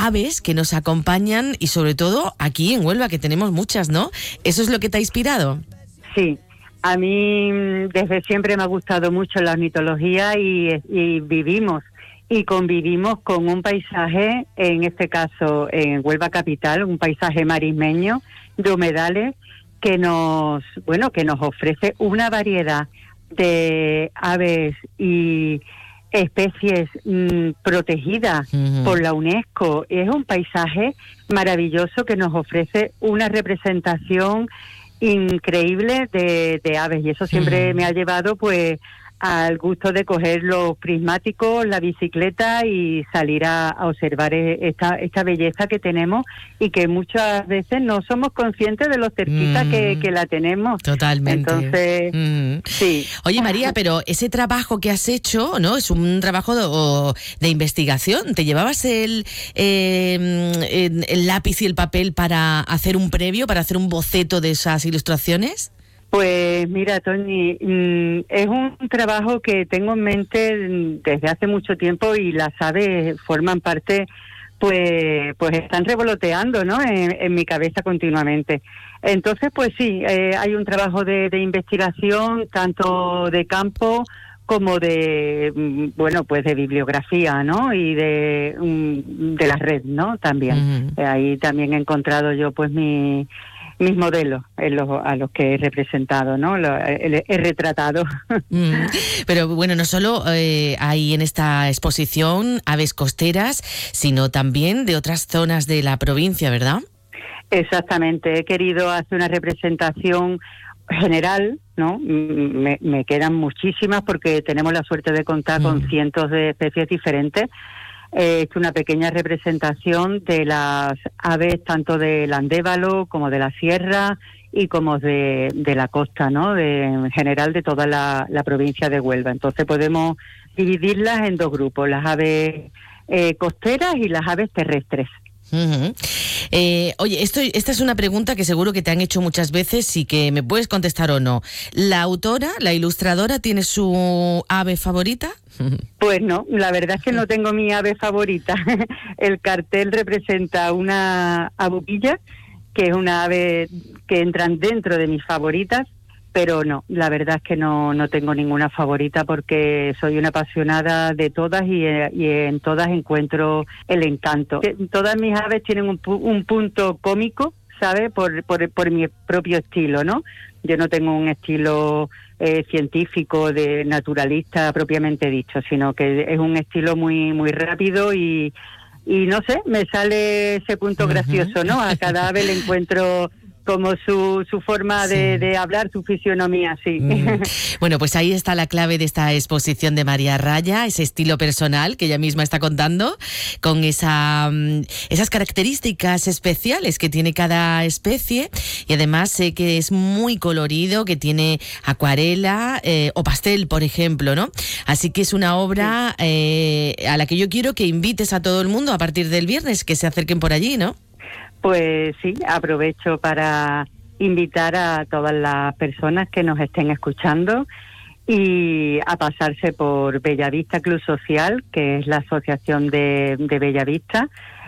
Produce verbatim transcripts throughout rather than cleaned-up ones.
aves que nos acompañan y sobre todo aquí en Huelva, que tenemos muchas, ¿no? ¿Eso es lo que te ha inspirado? Sí, a mí desde siempre me ha gustado mucho la ornitología y, y vivimos y convivimos con un paisaje, en este caso en Huelva capital, un paisaje marismeño de humedales que nos, bueno, que nos ofrece una variedad de aves y especies mmm, protegidas uh-huh. por la UNESCO. Es un paisaje maravilloso que nos ofrece una representación increíble de, de aves, y eso siempre mm. me ha llevado pues al gusto de coger los prismáticos, la bicicleta y salir a, a observar esta, esta belleza que tenemos y que muchas veces no somos conscientes de lo cerquita mm. que, que la tenemos. Totalmente. Entonces, mm. sí. Oye, María, pero ese trabajo que has hecho, ¿no? Es un trabajo de, de investigación. ¿Te llevabas el, eh, el lápiz y el papel para hacer un previo, para hacer un boceto de esas ilustraciones? Pues mira, Toni, es un trabajo que tengo en mente desde hace mucho tiempo y las aves forman parte, pues pues están revoloteando, ¿no? En, en mi cabeza continuamente. Entonces, pues sí, eh, hay un trabajo de, de investigación, tanto de campo como de, bueno, pues de bibliografía, ¿no? Y de, de la red, ¿no? También. Uh-huh. Ahí también he encontrado yo, pues, mi... mis modelos en los, a los que he representado, ¿no? Lo, he, he retratado. Mm, pero bueno, no solo eh, hay en esta exposición aves costeras, sino también de otras zonas de la provincia, ¿verdad? Exactamente, he querido hacer una representación general, ¿no? Me, me quedan muchísimas porque tenemos la suerte de contar mm. con cientos de especies diferentes. He hecho una pequeña representación de las aves tanto del Andévalo como de la sierra y como de, de la costa, ¿no? De, en general de toda la, la provincia de Huelva. Entonces podemos dividirlas en dos grupos, las aves eh, costeras y las aves terrestres. Uh-huh. Eh, oye, esto, esta es una pregunta que seguro que te han hecho muchas veces y que me puedes contestar o no. ¿La autora, la ilustradora, tiene su ave favorita? Pues no, la verdad es que no tengo mi ave favorita. El cartel representa una abuquilla, que es una ave que entran dentro de mis favoritas, pero no, la verdad es que no, no tengo ninguna favorita porque soy una apasionada de todas y, y en todas encuentro el encanto. Todas mis aves tienen un, un punto cómico, ¿sabes? Por, por, por mi propio estilo, ¿no? Yo no tengo un estilo eh, científico, de naturalista propiamente dicho, sino que es un estilo muy, muy rápido y, y no sé, me sale ese punto uh-huh. gracioso, ¿no? A cada ave le encuentro como su, su forma sí. de, de hablar, su fisionomía, sí. Mm. Bueno, pues ahí está la clave de esta exposición de María Raya, ese estilo personal que ella misma está contando, con esa, esas características especiales que tiene cada especie, y además sé que es muy colorido, que tiene acuarela eh, o pastel, por ejemplo, ¿no? Así que es una obra sí. eh, a la que yo quiero que invites a todo el mundo a partir del viernes, que se acerquen por allí, ¿no? Pues sí, aprovecho para invitar a todas las personas que nos estén escuchando y a pasarse por Bellavista Club Social, que es la asociación de, de Bellavista,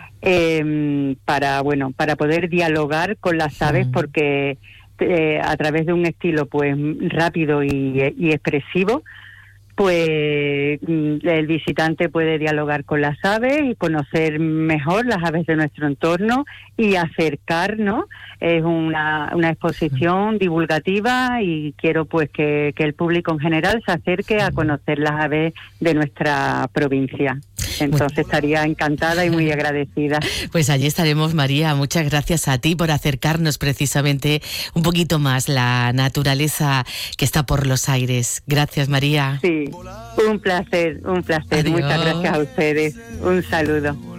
eh, para bueno para poder dialogar con las aves, porque eh, a través de un estilo pues rápido y, y expresivo, pues el visitante puede dialogar con las aves y conocer mejor las aves de nuestro entorno y acercarnos. Es una, una exposición divulgativa y quiero pues que, que el público en general se acerque a conocer las aves de nuestra provincia. Entonces estaría encantada y muy agradecida. Pues allí estaremos, María. Muchas gracias a ti por acercarnos precisamente un poquito más la naturaleza que está por los aires. Gracias, María. Sí, un placer, un placer. Adiós. Muchas gracias a ustedes. Un saludo.